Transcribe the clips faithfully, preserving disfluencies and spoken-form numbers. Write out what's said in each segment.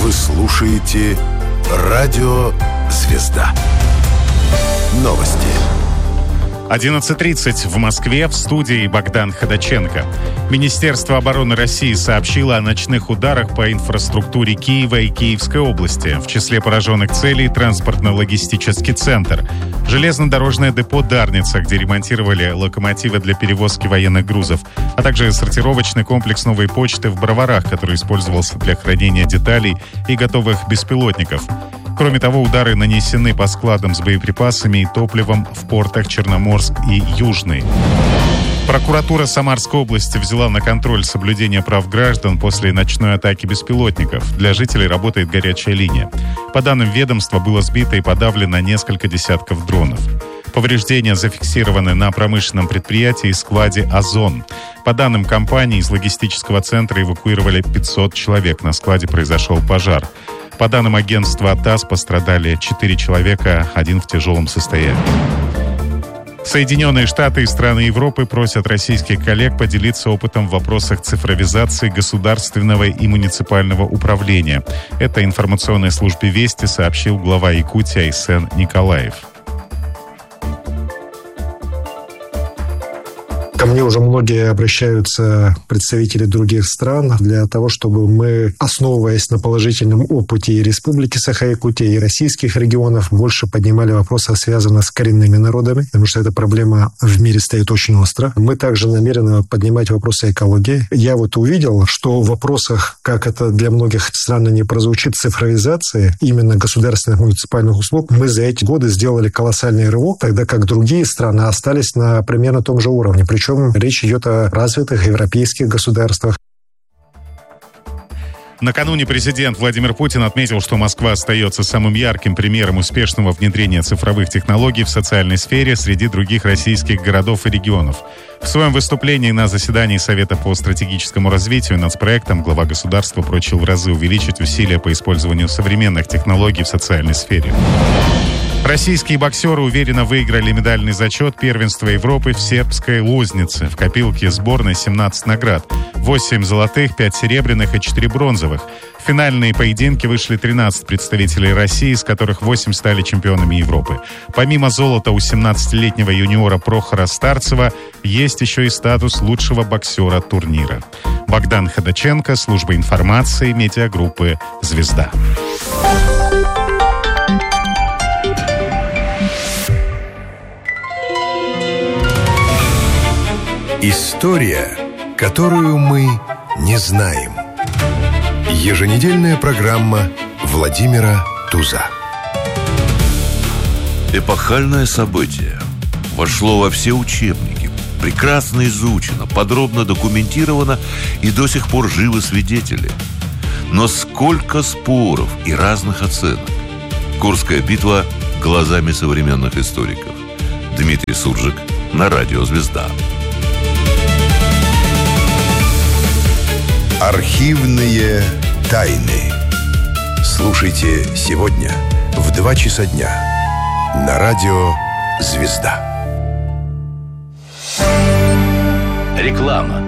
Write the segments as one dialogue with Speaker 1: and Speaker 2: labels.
Speaker 1: Вы слушаете Радио «Звезда». Новости.
Speaker 2: одиннадцать тридцать в Москве, в студии Богдан Ходаченко. Министерство обороны России сообщило о ночных ударах по инфраструктуре Киева и Киевской области. В числе пораженных целей транспортно-логистический центр, железнодорожное депо «Дарница», где ремонтировали локомотивы для перевозки военных грузов, а также сортировочный комплекс «Новой почты» в Броварах, который использовался для хранения деталей и готовых беспилотников. Кроме того, удары нанесены по складам с боеприпасами и топливом в портах Черноморск и Южный. Прокуратура Самарской области взяла на контроль соблюдение прав граждан после ночной атаки беспилотников. Для жителей работает горячая линия. По данным ведомства, было сбито и подавлено несколько десятков дронов. Повреждения зафиксированы на промышленном предприятии и складе «Озон». По данным компании, из логистического центра эвакуировали пятьсот человек. На складе произошел пожар. По данным агентства ТАСС, пострадали четыре человека, один в тяжелом состоянии. Соединенные Штаты и страны Европы просят российских коллег поделиться опытом в вопросах цифровизации государственного и муниципального управления. Это информационной службе «Вести» сообщил глава Якутии Айсен Николаев.
Speaker 3: Ко мне уже многие обращаются представители других стран для того, чтобы мы, основываясь на положительном опыте и Республики Саха-Якутия, и российских регионов, больше поднимали вопросы, связанные с коренными народами, потому что эта проблема в мире стоит очень остро. Мы также намерены поднимать вопросы экологии. Я вот увидел, что в вопросах, как это для многих стран не прозвучит, цифровизации именно государственных муниципальных услуг, мы за эти годы сделали колоссальный рывок, тогда как другие страны остались на примерно том же уровне. Причем речь идет о развитых европейских государствах.
Speaker 2: Накануне президент Владимир Путин отметил, что Москва остается самым ярким примером успешного внедрения цифровых технологий в социальной сфере среди других российских городов и регионов. В своем выступлении на заседании Совета по стратегическому развитию нацпроектом глава государства поручил в разы увеличить усилия по использованию современных технологий в социальной сфере. Российские боксеры уверенно выиграли медальный зачет первенства Европы в сербской Лознице. В копилке сборной семнадцать наград. восемь золотых, пять серебряных и четыре бронзовых. В финальные поединки вышли тринадцать представителей России, из которых восемь стали чемпионами Европы. Помимо золота у семнадцатилетнего юниора Прохора Старцева есть еще и статус лучшего боксера турнира. Богдан Ходаченко, служба информации, медиагруппы «Звезда».
Speaker 1: История, которую мы не знаем. Еженедельная программа Владимира Туза.
Speaker 4: Эпохальное событие вошло во все учебники, прекрасно изучено, подробно документировано, и до сих пор живы свидетели. Но сколько споров и разных оценок. Курская битва глазами современных историков. Дмитрий Суржик на радио «Звезда».
Speaker 1: Архивные тайны. Слушайте сегодня в два часа дня на радио «Звезда».
Speaker 5: Реклама.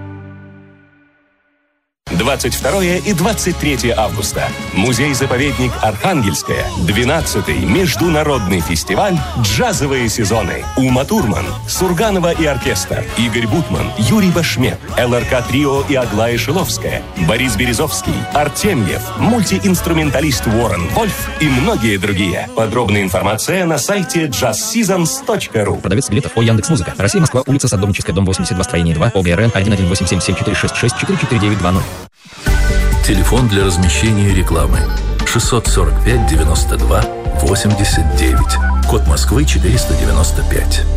Speaker 5: двадцать второе и двадцать третье августа. Музей-заповедник Архангельская. двенадцатый международный фестиваль «Джазовые сезоны». Ума Турман, Сурганова и оркестр, Игорь Бутман, Юрий Башмет, ЛРК Трио и Аглая Шиловская, Борис Березовский, Артемьев, мультиинструменталист Уоррен Вольф и многие другие. Подробная информация на сайте джаз сизонс точка ру.
Speaker 6: Продавец билетов по Яндекс.Музыка. Россия, Москва, улица Садовническая, дом восемьдесят два, строение два, ОГРН один один восемь семь семь четыре шесть шесть четыре четыре девять два ноль.
Speaker 7: Телефон для размещения рекламы шестьсот сорок пять девяносто два восемьдесят девять. Код Москвы четыреста девяносто пять.